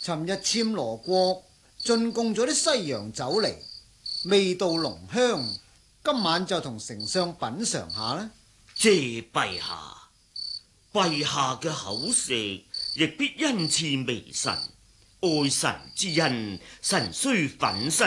尋日暹羅國進貢咗啲西洋酒嚟，味道濃香，今晚就同丞相品嘗下啦。 謝陛下，陛下嘅口食亦必恩賜微臣，愛臣之恩，臣須粉身